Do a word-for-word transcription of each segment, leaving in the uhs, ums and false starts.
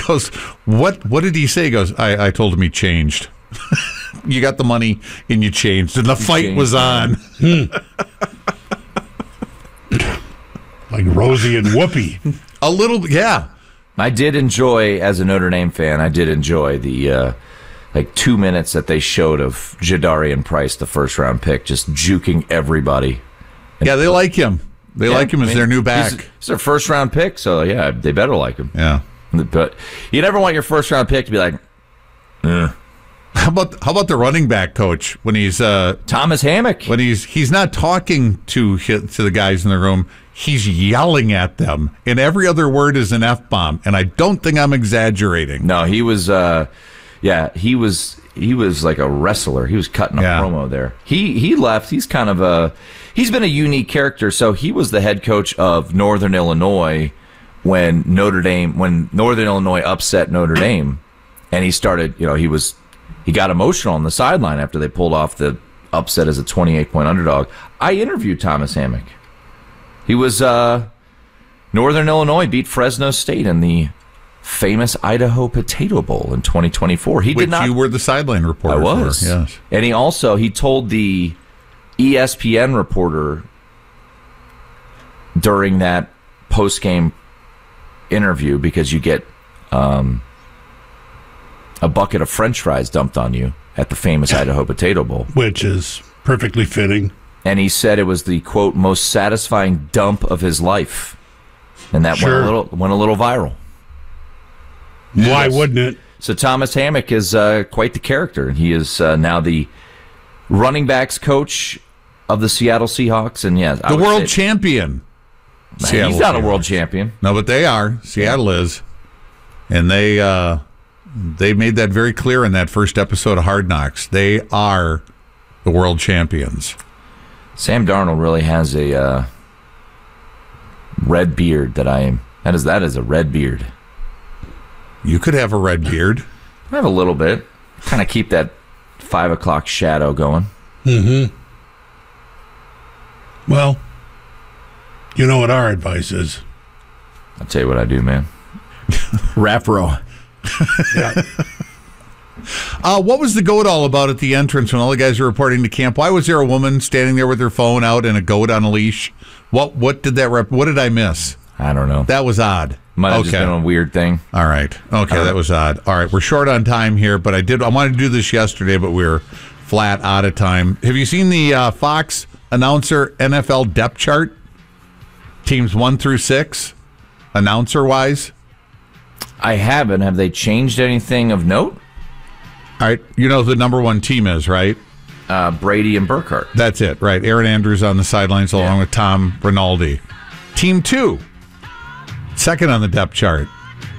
goes, what What did he say? He goes, I, I told him he changed. You got the money and you changed. And the fight changed, was on. Hmm. Like Rosie and Whoopi. A little, yeah. I did enjoy, as a Notre Dame fan, I did enjoy the uh, like two minutes that they showed of Jadarian Price, the first round pick, just juking everybody. Yeah, they like him. They yeah, like him as I mean, their new back. He's, he's their first round pick, so yeah, they better like him. Yeah. But you never want your first round pick to be like, eh. How about how about the running back coach when he's uh, Thomas Hammock? When he's he's not talking to to the guys in the room, he's yelling at them, and every other word is an F-bomb. And I don't think I'm exaggerating. No, he was, uh, yeah, he was he was like a wrestler. He was cutting a yeah. promo there. He he left. He's kind of a he's been a unique character. So he was the head coach of Northern Illinois when Notre Dame when Northern Illinois upset Notre Dame, and he started. You know, he was. He got emotional on the sideline after they pulled off the upset as a twenty-eight point underdog. I interviewed Thomas Hammock. He was uh, Northern Illinois beat Fresno State in the famous Idaho Potato Bowl in twenty twenty-four. He Which did not. You were the sideline reporter. I was. For, yes. And he also he told the E S P N reporter during that post game interview, because you get. Um, a bucket of French fries dumped on you at the famous Idaho Potato Bowl. Which is perfectly fitting. And he said it was the, quote, most satisfying dump of his life. And that sure. went, a little, went a little viral. Why yes. wouldn't it? So Thomas Hammock is uh, quite the character. And he is uh, now the running backs coach of the Seattle Seahawks. And yeah, the world say, champion. Man, he's not Seahawks. a world champion. No, but they are. Seattle yeah. is. And they... Uh, They made that very clear in that first episode of Hard Knocks. They are the world champions. Sam Darnold really has a uh, red beard that I am. That is that is a red beard. You could have a red beard. I have a little bit. Kind of keep that five o'clock shadow going. Mm-hmm. Well, you know what our advice is. I'll tell you what I do, man. Rap row. Yeah. uh, what was the goat all about at the entrance when all the guys were reporting to camp? Why was there a woman standing there with her phone out and a goat on a leash? What what did that rep? What did I miss? I don't know. That was odd. Might have okay. just been a weird thing. All right. Okay, that was odd. All right, we're short on time here, but I did. I wanted to do this yesterday, but we were flat out of time. Have you seen the uh, Fox announcer N F L depth chart? Teams one through six, announcer wise. I haven't. Have they changed anything of note? All right. You know who the number one team is, right? Uh, Brady and Burkhardt. That's it, right? Aaron Andrews on the sidelines along yeah. with Tom Rinaldi. Team two, second on the depth chart.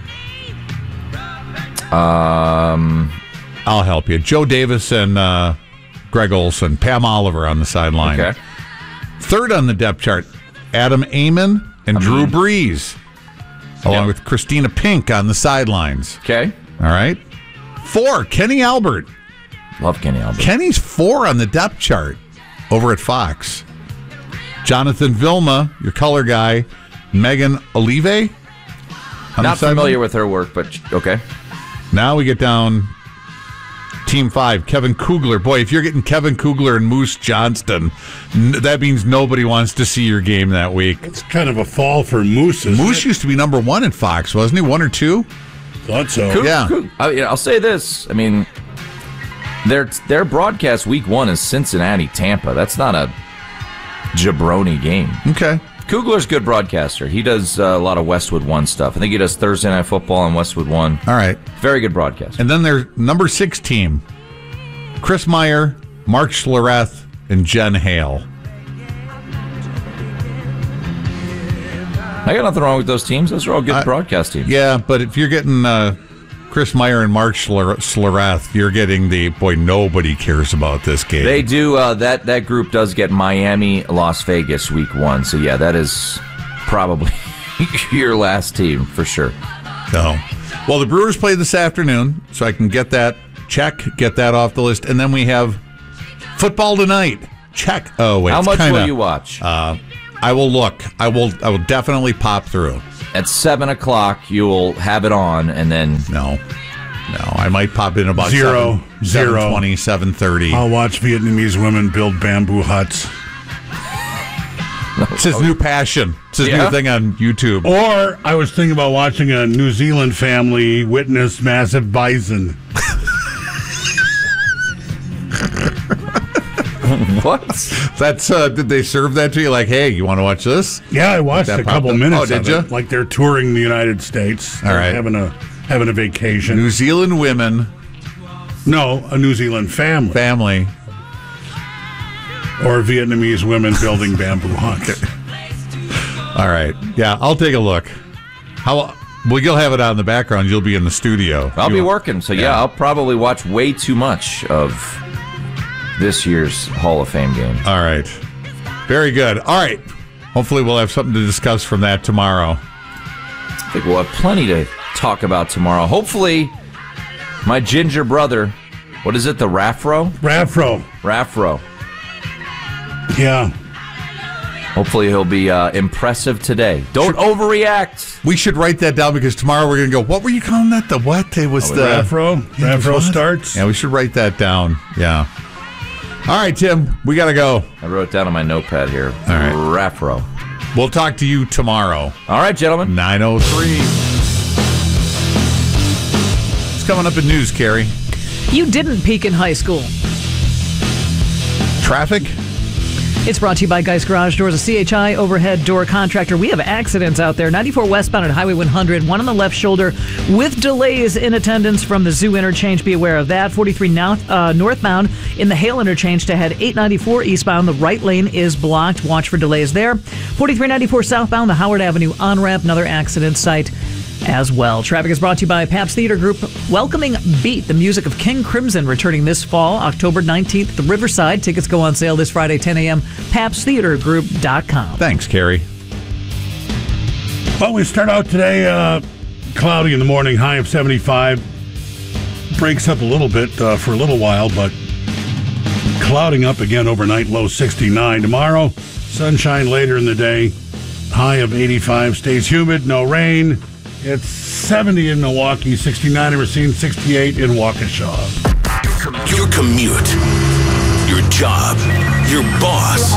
Um, I'll help you. Joe Davis and uh, Greg Olson. Pam Oliver on the sideline. Okay. Third on the depth chart, Adam Amon and I Drew mean, Brees. Along yep. with Christina Pink on the sidelines. Okay. All right. Four, Kenny Albert. Love Kenny Albert. Kenny's four on the depth chart over at Fox. Jonathan Vilma, your color guy. Megan Olive. Not familiar with her work, but okay. Now we get down team five, Kevin Kugler. Boy, if you're getting Kevin Kugler and Moose Johnston, n- that means nobody wants to see your game that week. It's kind of a fall for Moose, isn't Moose it? used to be number one at Fox, wasn't he? One or two? Thought so. Coug- yeah. Coug- I, I'll say this. I mean, their their broadcast week one is Cincinnati, Tampa. That's not a jabroni game. Okay. Kugler's a good broadcaster. He does uh, a lot of Westwood One stuff. I think he does Thursday Night Football on Westwood One. All right. Very good broadcaster. And then there's number six team, Chris Meyer, Mark Schlereth, and Jen Hale. I got nothing wrong with those teams. Those are all good uh, broadcast teams. Yeah, but if you're getting uh, Chris Meyer and Mark Schlereth, you're getting the, boy, nobody cares about this game. They do. Uh, that, that group does get Miami, Las Vegas week one. So, yeah, that is probably your last team for sure. So, well, the Brewers play this afternoon, so I can get that check, get that off the list. And then we have football tonight. Check. Oh, wait. How much kinda, will you watch? Uh, I will look. I will. I will definitely pop through. At seven o'clock, you will have it on, and then no, no. I might pop in about Zero. seven, Zero. seven twenty, seven thirty. I'll watch Vietnamese women build bamboo huts. It's his new passion. It's his Yeah. new thing on YouTube. Or I was thinking about watching a New Zealand family witness massive bison. what? That's uh, did they serve that to you? Like, hey, you want to watch this? Yeah, I watched That a couple popped up? minutes Oh, did of you? it. Like they're touring the United States. All They're right. having a having a vacation. New Zealand women no, a New Zealand family. family. Or Vietnamese women building bamboo huts. All right. Yeah, I'll take a look. How? Well, you'll have it on in the background. You'll be in the studio. I'll You- be working, so yeah, Yeah. I'll probably watch way too much of this year's Hall of Fame game. All right. Very good. All right. Hopefully, we'll have something to discuss from that tomorrow. I think we'll have plenty to talk about tomorrow. Hopefully, my ginger brother, what is it, the Raffro? Raffro. Raffro. Yeah. Hopefully, he'll be uh, impressive today. Don't overreact. We should write that down because tomorrow we're going to go, what were you calling that? The what? It was the. Raffro. Raffro what? starts. Yeah, we should write that down. Yeah. All right, Tim, we got to go. I wrote it down on my notepad here. All right. Raffro. We'll talk to you tomorrow. All right, gentlemen. nine oh three. It's coming up in news, Carrie. You didn't peak in high school. Traffic? It's brought to you by Geist Garage Doors, a C H I overhead door contractor. We have accidents out there. ninety-four westbound at Highway one hundred, one on the left shoulder with delays in attendance from the Zoo interchange. Be aware of that. forty-three now, uh, northbound in the Hale interchange to head eight ninety-four eastbound. The right lane is blocked. Watch for delays there. forty-three ninety-four southbound, the Howard Avenue on-ramp, another accident site as well. Traffic is brought to you by Pabst Theater Group, welcoming Beat, the music of King Crimson, returning this fall, October nineteenth at the Riverside. Tickets go on sale this Friday, ten a.m. Pabst Theater Group dot com. Thanks, Carrie. Well, we start out today uh, cloudy in the morning, high of seventy-five. Breaks up a little bit uh, for a little while, but clouding up again overnight, low sixty-nine. Tomorrow, sunshine later in the day, high of eighty-five. Stays humid, no rain. It's seventy in Milwaukee, sixty-nine in Racine, sixty-eight in Waukesha. Your commute, your job, your boss.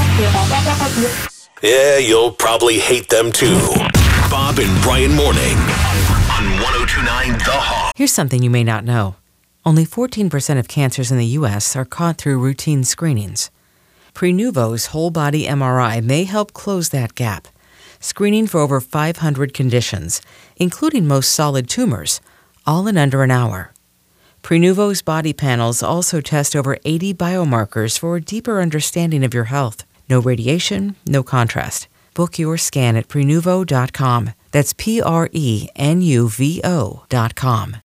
Yeah, you'll probably hate them too. Bob and Brian Morning on one oh two point nine The Hawk. Here's something you may not know. Only fourteen percent of cancers in the U S are caught through routine screenings. Prenuvo's whole body M R I may help close that gap, screening for over five hundred conditions, including most solid tumors, all in under an hour. Prenuvo's body panels also test over eighty biomarkers for a deeper understanding of your health. No radiation, no contrast. Book your scan at Prenuvo dot com. That's P R E N U V O dot com.